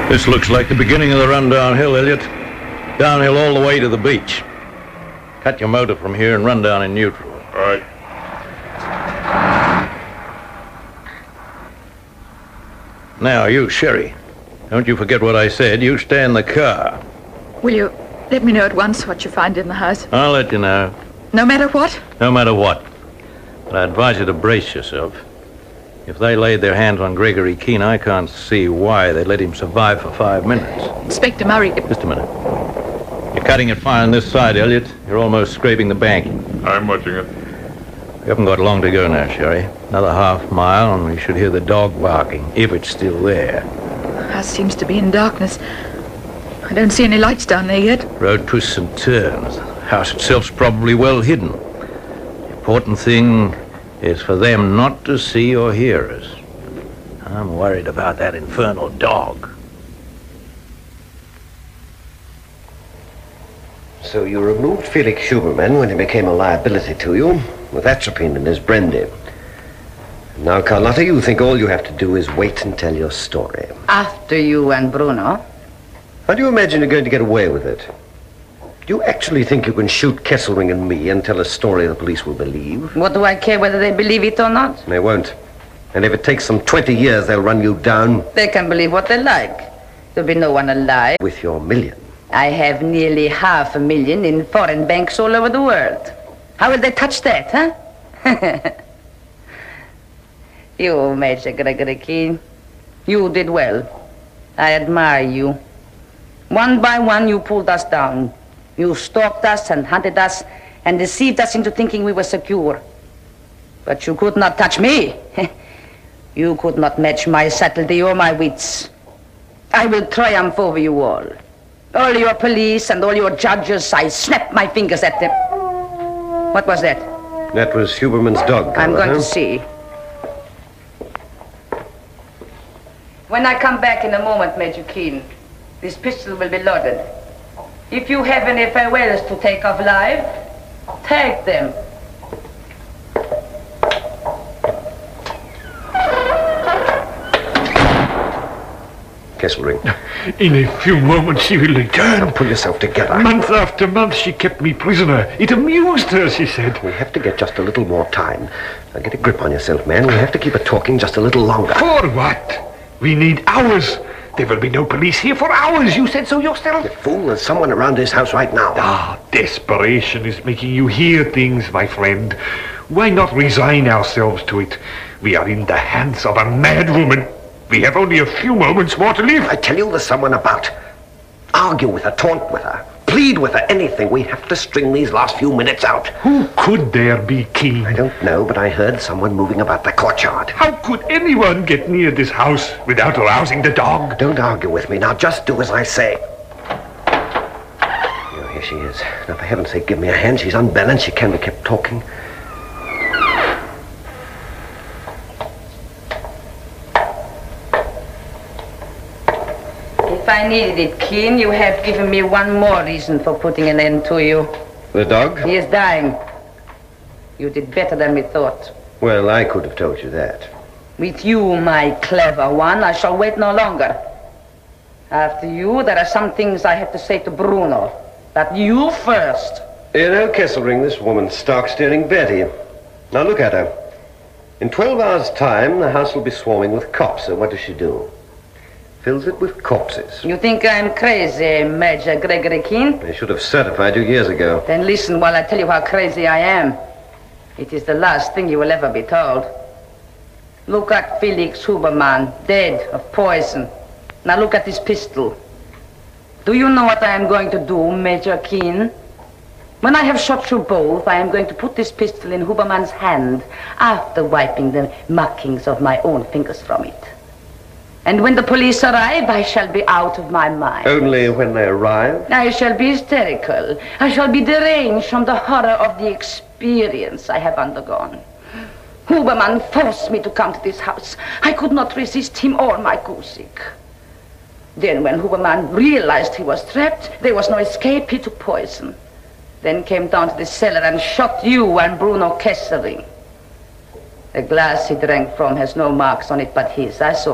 This looks like the beginning of the run downhill, Elliot. Downhill all the way to the beach. Cut your motor from here and run down in neutral. All right. Now, you, Sherry. Don't you forget what I said. You stay in the car. Will you let me know at once what you find in the house? I'll let you know. No matter what? No matter what. But I advise you to brace yourself. If they laid their hands on Gregory Keene, I can't see why they let him survive for 5 minutes. Inspector Murray... Just a minute. You're cutting it fine on this side, Elliot. You're almost scraping the bank. I'm watching it. We haven't got long to go now, Sherry. Another half mile, and we should hear the dog barking, if it's still there. The house seems to be in darkness. I don't see any lights down there yet. Road twists and turns. The house itself's probably well hidden. The important thing is for them not to see or hear us. I'm worried about that infernal dog. So you removed Felix Huberman when he became a liability to you, with atropine in his brandy. Now, Carlotta, you think all you have to do is wait and tell your story. After you and Bruno. How do you imagine you're going to get away with it? Do you actually think you can shoot Kesselring and me and tell a story the police will believe? What do I care whether they believe it or not? They won't. And if it takes them 20 years, they'll run you down. They can believe what they like. There'll be no one alive. With your million. I have nearly $500,000 in foreign banks all over the world. How will they touch that, huh? You, Major Gregory Keene, you did well. I admire you. One by one, you pulled us down. You stalked us and hunted us and deceived us into thinking we were secure. But you could not touch me. You could not match my subtlety or my wits. I will triumph over you all. All your police and all your judges, I snap my fingers at them. What was that? That was Huberman's dog. I'm going to see. When I come back in a moment, Major Keene, this pistol will be loaded. If you have any farewells to take of life, take them. Kesselring. In a few moments she will return. Now pull yourself together. Month after month she kept me prisoner. It amused her, she said. We have to get just a little more time. Now get a grip on yourself, man. We have to keep her talking just a little longer. For what? We need hours. There will be no police here for hours. You said so yourself. You fool, there's someone around this house right now. Ah, desperation is making you hear things, my friend. Why not resign ourselves to it? We are in the hands of a mad woman. We have only a few moments more to live. I tell you, there's someone about. Argue with her, taunt with her, plead with her, anything. We have to string these last few minutes out. Who could there be, Keene? I don't know, but I heard someone moving about the courtyard. How could anyone get near this house without arousing the dog? Don't argue with me. Now just do as I say. Oh, here she is. Now, for heaven's sake, give me a hand. She's unbalanced. She can't be kept talking. If I needed it, Keene, you have given me one more reason for putting an end to you. The dog? He is dying. You did better than we thought. Well, I could have told you that. With you, my clever one, I shall wait no longer. After you, there are some things I have to say to Bruno. But you first. You know, Kesselring, this woman's stark-steering Betty. Now look at her. In 12 hours' time, the house will be swarming with cops. So what does she do? Fills it with corpses. You think I'm crazy, Major Gregory Keene? They should have certified you years ago. Then listen while I tell you how crazy I am. It is the last thing you will ever be told. Look at Felix Huberman, dead of poison. Now look at this pistol. Do you know what I am going to do, Major Keene? When I have shot you both, I am going to put this pistol in Huberman's hand after wiping the markings of my own fingers from it. And when the police arrive, I shall be out of my mind. Only when they arrive? I shall be hysterical. I shall be deranged from the horror of the experience I have undergone. Huberman forced me to come to this house. I could not resist him or my goosey. Then when Huberman realized he was trapped, there was no escape, he took poison. Then came down to the cellar and shot you and Bruno Kesselring. The glass he drank from has no marks on it but his. I saw